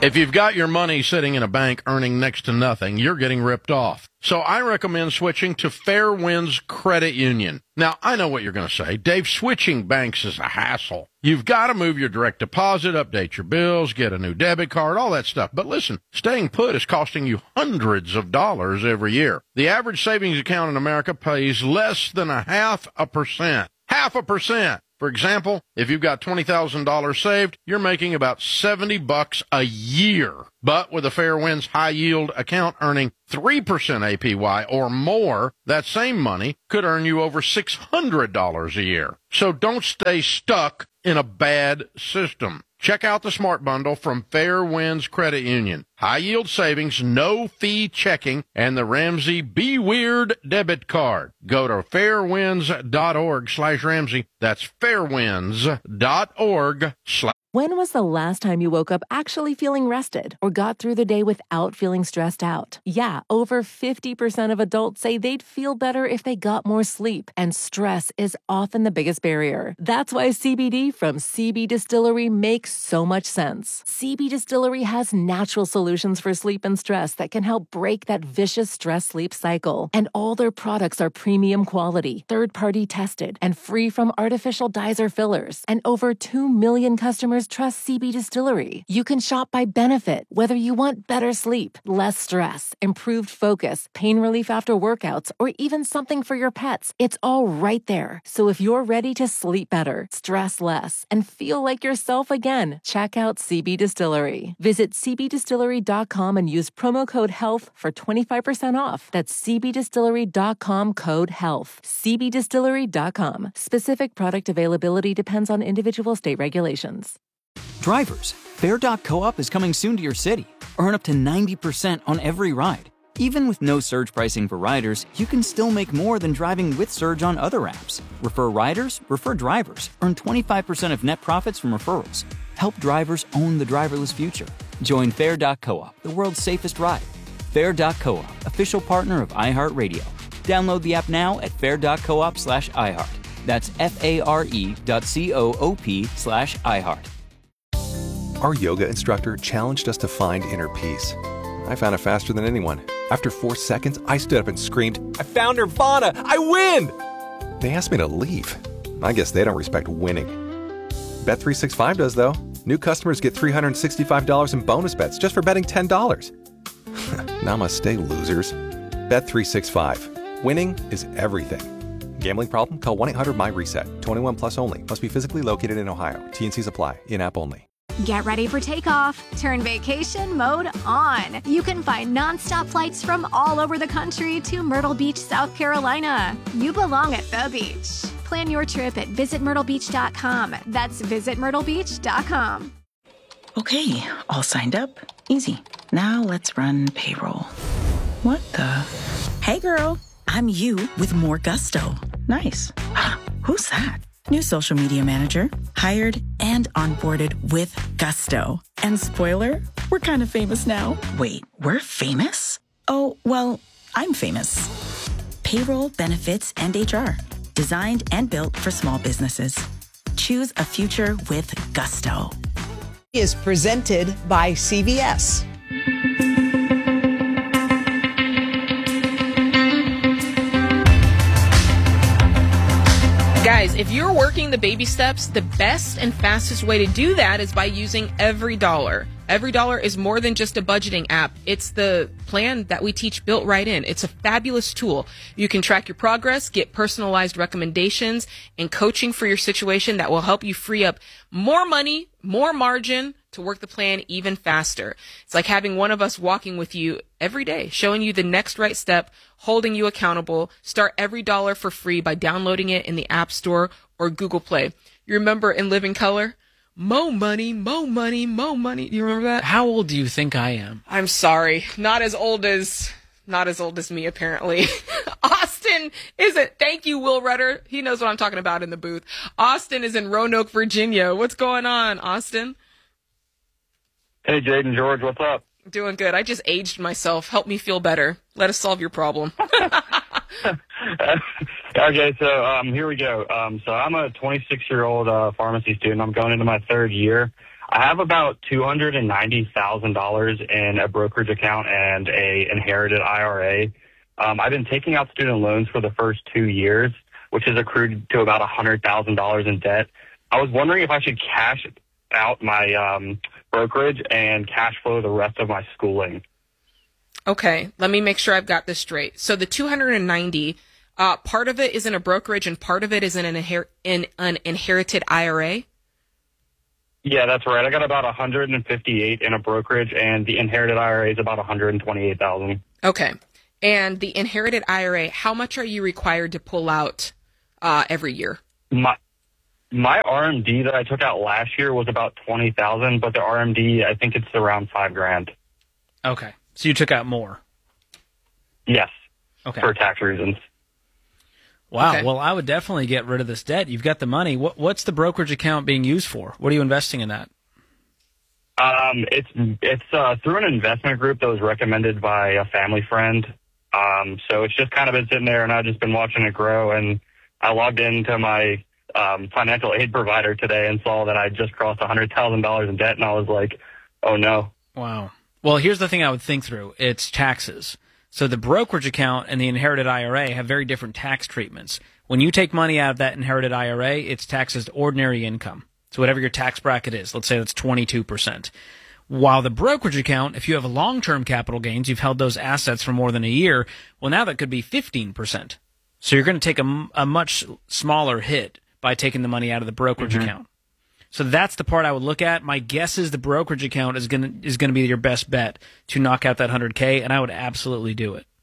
If you've got your money sitting in a bank earning next to nothing, you're getting ripped off. So I recommend switching to Fairwinds Credit Union. Now, I know what you're going to say. Dave, switching banks is a hassle. You've got to move your direct deposit, update your bills, get a new debit card, all that stuff. But listen, staying put is costing you hundreds of dollars every year. The average savings account in America pays less than 0.5%. 0.5%. For example, if you've got $20,000 saved, you're making about $70 a year. But with a Fairwinds high yield account earning 3% APY or more, that same money could earn you over $600 a year. So don't stay stuck in a bad system. Check out the Smart Bundle from Fairwinds Credit Union. High yield savings, no fee checking, and the Ramsey Be Weird debit card. Go to fairwinds.org/Ramsey. That's fairwinds.org/. When was the last time you woke up actually feeling rested or got through the day without feeling stressed out? Yeah, over 50% of adults say they'd feel better if they got more sleep, and stress is often the biggest barrier. That's why CBD from CB Distillery makes so much sense. CB Distillery has natural solutions for sleep and stress that can help break that vicious stress-sleep cycle. And all their products are premium quality, third-party tested, and free from artificial dyes or fillers. And over 2 million customers trust CB Distillery. You can shop by benefit, whether you want better sleep, less stress, improved focus, pain relief after workouts, or even something for your pets. It's all right there. So if you're ready to sleep better, stress less, and feel like yourself again, check out CB Distillery. Visit cbdistillery.com and use promo code HEALTH for 25% off. That's cbdistillery.com, code HEALTH. cbdistillery.com. Specific product availability depends on individual state regulations. Drivers, Fare.coop is coming soon to your city. Earn up to 90% on every ride. Even with no surge pricing for riders, you can still make more than driving with Surge on other apps. Refer riders, refer drivers. Earn 25% of net profits from referrals. Help drivers own the driverless future. Join Fare.coop, the world's safest ride. Fare.coop, official partner of iHeartRadio. Download the app now at fare.coop/iHeart. That's FARE.coop/iHeart. Our yoga instructor challenged us to find inner peace. I found it faster than anyone. After 4 seconds, I stood up and screamed, "I found Nirvana! I win!" They asked me to leave. I guess they don't respect winning. Bet365 does, though. New customers get $365 in bonus bets just for betting $10. Namaste, losers. Bet365. Winning is everything. Gambling problem? Call 1-800-MY-RESET. 21 plus only. Must be physically located in Ohio. T&Cs apply. In-app only. Get ready for takeoff. Turn vacation mode on. You can find nonstop flights from all over the country to Myrtle Beach, South Carolina. You belong at the beach. Plan your trip at visitmyrtlebeach.com. That's visitmyrtlebeach.com. Okay, all signed up. Easy. Now let's run payroll. What the? Hey girl, I'm you with more gusto. Nice. Who's that? New social media manager, hired and onboarded with gusto. And spoiler, we're kind of famous now. Wait, we're famous? Oh, well, I'm famous. Payroll, benefits, and HR. Designed and built for small businesses. Choose a future with gusto. Is presented by CVS. Guys, if you're working the baby steps, the best and fastest way to do that is by using EveryDollar. EveryDollar is more than just a budgeting app. It's the plan that we teach built right in. It's a fabulous tool. You can track your progress, get personalized recommendations, and coaching for your situation that will help you free up more money, more margin to work the plan even faster. It's like having one of us walking with you every day, showing you the next right step, holding you accountable. Start EveryDollar for free by downloading it in the App Store or Google Play. You remember In Living Color? Mo money, mo money, mo money. Do you remember that? How old do you think I am? I'm sorry. Not as old as me, apparently. Austin isn't. Thank you, Will Rudder. He knows what I'm talking about in the booth. Austin is in Roanoke, Virginia. What's going on, Austin? Hey, Jaden, George, what's up? Doing good. I just aged myself. Help me feel better. Let us solve your problem. Okay, so here we go. So I'm a 26-year-old pharmacy student. I'm going into my third year. I have about $290,000 in a brokerage account and a inherited IRA. I've been taking out student loans for the first 2 years, which has accrued to about $100,000 in debt. I was wondering if I should cash out my brokerage and cash flow the rest of my schooling. Okay, let me make sure I've got this straight. So the 290, part of it is in a brokerage and part of it is in an inherited IRA? Yeah, that's right. I got about 158 in a brokerage, and the inherited IRA is about 128,000. Okay. And the inherited IRA, how much are you required to pull out every year? My RMD that I took out last year was about 20,000, but the RMD, I think it's around $5,000. Okay. So you took out more. Yes. Okay. For tax reasons. Wow. Okay. Well, I would definitely get rid of this debt. You've got the money. What's the brokerage account being used for? What are you investing in that? It's through an investment group that was recommended by a family friend. So it's just kind of been sitting there, and I've just been watching it grow. And I logged into my financial aid provider today and saw that I just crossed $100,000 in debt, and I was like, oh no. Wow. Well, here's the thing I would think through. It's taxes. So the brokerage account and the inherited IRA have very different tax treatments. When you take money out of that inherited IRA, it's taxed as ordinary income. So whatever your tax bracket is, let's say that's 22%. While the brokerage account, if you have long-term capital gains, you've held those assets for more than a year, well, now that could be 15%. So you're going to take a much smaller hit by taking the money out of the brokerage account. So that's the part I would look at. My guess is the brokerage account is going to be your best bet to knock out that $100K, and I would absolutely do it.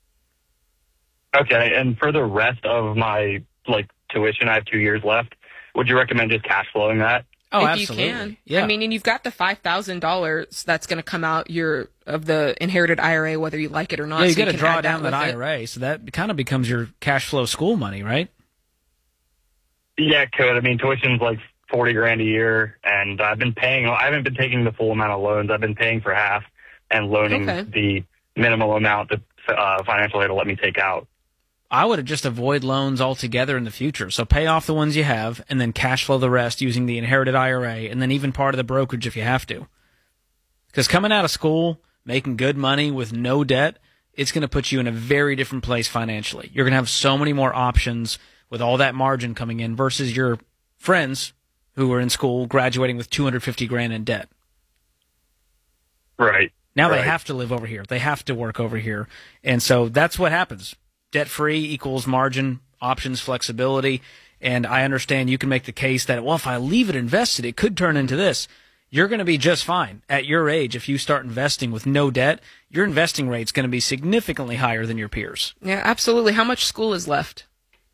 Okay, and for the rest of my tuition, I have 2 years left. Would you recommend just cash flowing that? Oh, if absolutely. you can. Yeah. I mean, and you've got the $5,000 that's going to come out of the inherited IRA, whether you like it or not. Yeah, you so got to can draw add down that with it. IRA, so that kind of becomes your cash flow school money, right? Yeah, it could. I mean, tuition's like $40,000 a year, and I haven't been taking the full amount of loans. I've been paying for half and loaning the minimal amount that financial aid will let me take out. I would just avoid loans altogether in the future. So pay off the ones you have and then cash flow the rest using the inherited IRA and then even part of the brokerage if you have to. Because coming out of school, making good money with no debt, it's going to put you in a very different place financially. You're going to have so many more options with all that margin coming in versus your friends who were in school graduating with $250,000 in debt. Right. Now they have to live over here. They have to work over here. And so that's what happens. Debt-free equals margin, options, flexibility. And I understand you can make the case that, well, if I leave it invested, it could turn into this. You're going to be just fine. At your age, if you start investing with no debt, your investing rate's going to be significantly higher than your peers. Yeah, absolutely. How much school is left?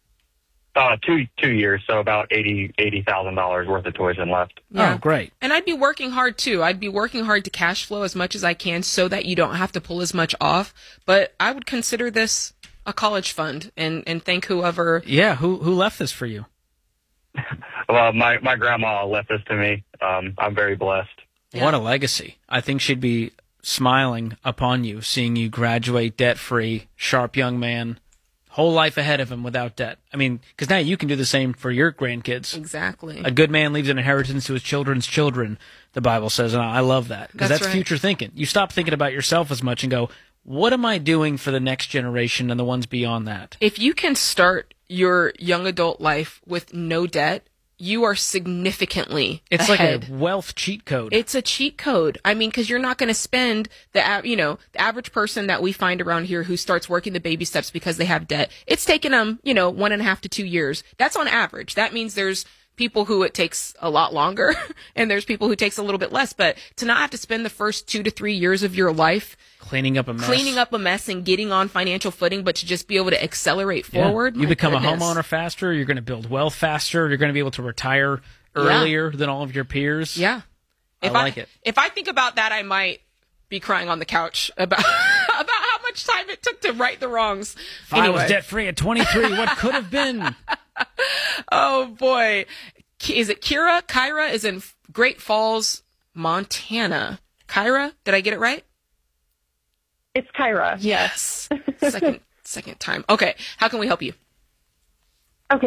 2 years, so about $80,000 worth of tuition left. Yeah. Oh, great. And I'd be working hard, too. I'd be working hard to cash flow as much as I can so that you don't have to pull as much off. But I would consider this a college fund and thank whoever. Yeah, who left this for you? Well, my grandma left this to me. I'm very blessed. Yeah. What a legacy. I think she'd be smiling upon you, seeing you graduate debt-free, sharp young man, whole life ahead of him without debt. I mean, because now you can do the same for your grandkids. Exactly. A good man leaves an inheritance to his children's children, the Bible says, and I love that. Because that's right. future thinking. You stop thinking about yourself as much and go, what am I doing for the next generation and the ones beyond that? If you can start your young adult life with no debt, you are significantly It's ahead. like a wealth cheat code. It's a cheat code. I mean, because you're not going to spend the average person that we find around here who starts working the baby steps because they have debt. It's taken them 1.5 to 2 years. That's on average. That means there's people who it takes a lot longer and there's people who it takes a little bit less. But to not have to spend the first 2 to 3 years of your life cleaning up a mess and getting on financial footing, but to just be able to accelerate forward. You become a homeowner faster. You're going to build wealth faster. You're going to be able to retire earlier than all of your peers. Yeah. I like it. If I think about that, I might be crying on the couch about how much time it took to right the wrongs. If I was debt-free at 23, what could have been? Oh, boy. Is it Kyra? Kyra is in Great Falls, Montana. Kyra, did I get it right? It's Kyra. Yes. Second time. Okay. How can we help you? Okay.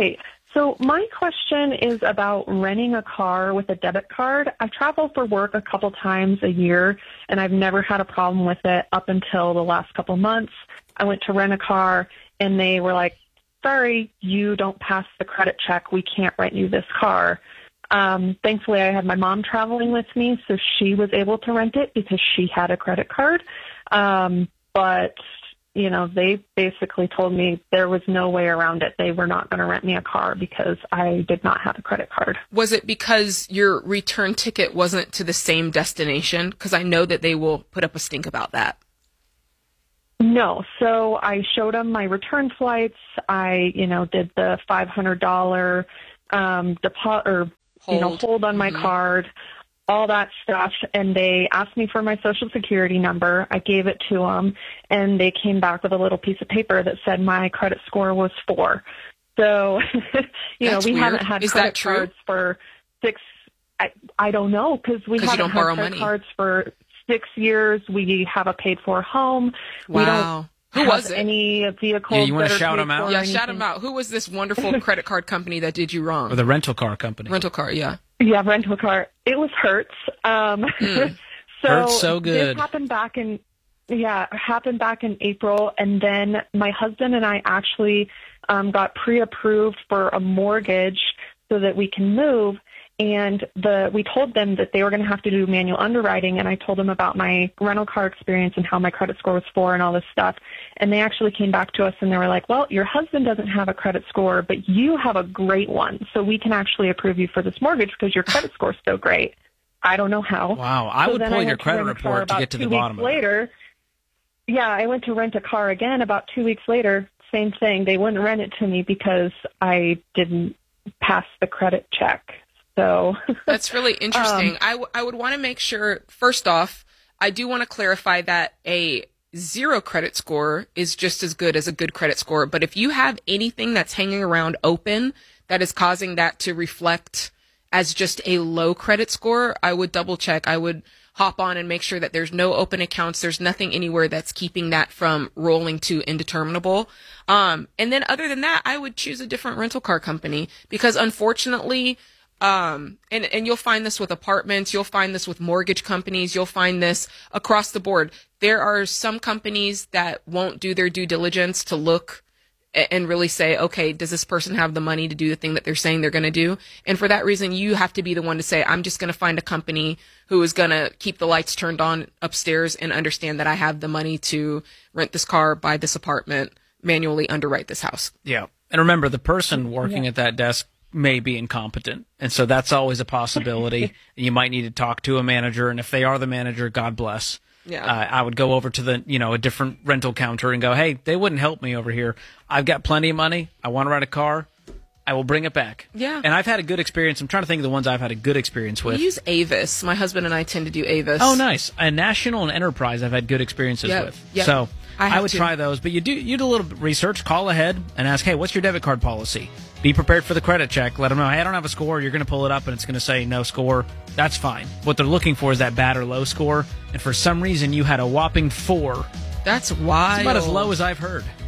So my question is about renting a car with a debit card. I travel for work a couple times a year, and I've never had a problem with it up until the last couple months. I went to rent a car, and they were like, sorry, you don't pass the credit check. We can't rent you this car. Thankfully, I had my mom traveling with me, so she was able to rent it because she had a credit card. But they basically told me there was no way around it. They were not going to rent me a car because I did not have a credit card. Was it because your return ticket wasn't to the same destination? Because I know that they will put up a stink about that. No. So I showed them my return flights. I, did the $500 deposit or hold on my card, all that stuff, and they asked me for my Social Security number. I gave it to them, and they came back with a little piece of paper that said my credit score was 4. So, we haven't had credit cards for 6. I don't know, because we haven't had credit cards for 6 years. We have a paid-for home. Wow. We don't Who was it? Any vehicles. Yeah, you want to that are shout paid them out? for or Yeah, shout anything. them out. Who was this wonderful credit card company that did you wrong? Or the rental car company. Rental car, yeah. Yeah, rental car. It was Hertz. Hertz, so good. This happened back in April, and then my husband and I actually got pre-approved for a mortgage so that we can move. And we told them that they were going to have to do manual underwriting, and I told them about my rental car experience and how my credit score was 4 and all this stuff. And they actually came back to us, and they were like, well, your husband doesn't have a credit score, but you have a great one, so we can actually approve you for this mortgage because your credit score is so great. I don't know how. Wow, I would pull your credit report to get to the bottom of it. Yeah, I went to rent a car again about 2 weeks later. Same thing. They wouldn't rent it to me because I didn't pass the credit check. So that's really interesting. I would want to make sure, first off, I do want to clarify that a 0 credit score is just as good as a good credit score. But if you have anything that's hanging around open that is causing that to reflect as just a low credit score, I would double check. I would hop on and make sure that there's no open accounts. There's nothing anywhere that's keeping that from rolling to indeterminable. And then other than that, I would choose a different rental car company because unfortunately, and you'll find this with apartments, you'll find this with mortgage companies, you'll find this across the board. There are some companies that won't do their due diligence to look and really say, okay, does this person have the money to do the thing that they're saying they're going to do? And for that reason, you have to be the one to say, I'm just going to find a company who is going to keep the lights turned on upstairs and understand that I have the money to rent this car, buy this apartment, manually underwrite this house. Yeah. And remember, the person working at that desk may be incompetent. And so that's always a possibility. You might need to talk to a manager. And if they are the manager, God bless. Yeah. I would go over to a different rental counter and go, hey, they wouldn't help me over here. I've got plenty of money. I want to rent a car. I will bring it back. Yeah. And I've had a good experience. I'm trying to think of the ones I've had a good experience with. We use Avis. My husband and I tend to do Avis. Oh, nice. And National and Enterprise I've had good experiences with. Yep. So I would to. try those. But you do a little research, call ahead and ask, hey, what's your debit card policy? Be prepared for the credit check. Let them know, hey, I don't have a score. You're going to pull it up and it's going to say no score. That's fine. What they're looking for is that bad or low score. And for some reason, you had a whopping 4. That's wild. It's about as low as I've heard.